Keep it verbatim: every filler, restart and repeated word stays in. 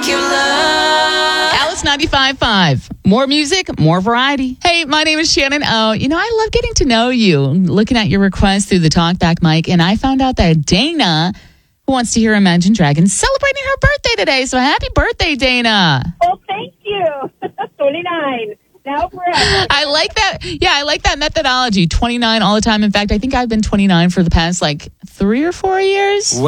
your love. Alice ninety-five point five. More music, more variety. Hey, my name is Shannon O. You know, I love getting to know you, looking at your requests through the Talkback mic, and I found out that Dana wants to hear Imagine Dragons celebrating her birthday today. So happy birthday, Dana. Well, thank you. twenty-nine. Now forever. I like that. Yeah, I like that methodology. twenty-nine all the time. In fact, I think I've been twenty-nine for the past like three or four years.